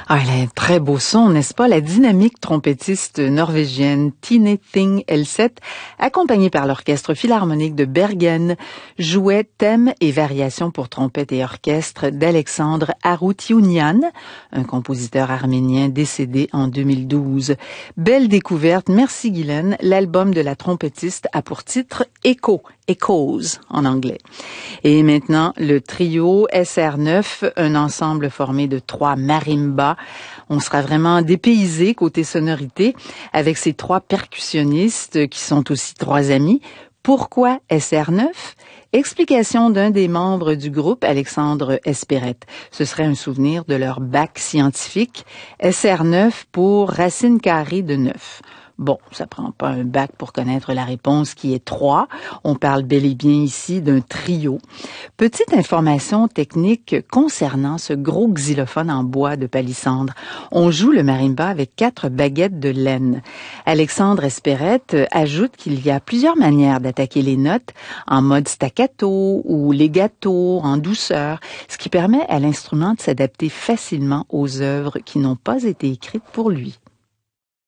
Ah, elle a un très beau son, n'est-ce pas? La dynamique trompettiste norvégienne Tine Thing Elseth, accompagnée par l'Orchestre philharmonique de Bergen, jouait thèmes et variations pour trompette et orchestre d'Alexandre Aroutiounian, un compositeur arménien décédé en 2012. Belle découverte, merci Guylaine. L'album de la trompettiste a pour titre Echo, Echoes en anglais. Et maintenant, le trio SR9, un ensemble formé de 3 marimbas. On sera vraiment dépaysé côté sonorité avec ces 3 percussionnistes qui sont aussi 3 amis. Pourquoi SR9? Explication d'un des membres du groupe, Alexandre Espérette. Ce serait un souvenir de leur bac scientifique. SR9 pour racine carrée de 9. Bon, ça prend pas un bac pour connaître la réponse qui est 3. On parle bel et bien ici d'un trio. Petite information technique concernant ce gros xylophone en bois de palissandre. On joue le marimba avec 4 baguettes de laine. Alexandre Espérette ajoute qu'il y a plusieurs manières d'attaquer les notes, en mode staccato ou legato, en douceur, ce qui permet à l'instrument de s'adapter facilement aux œuvres qui n'ont pas été écrites pour lui.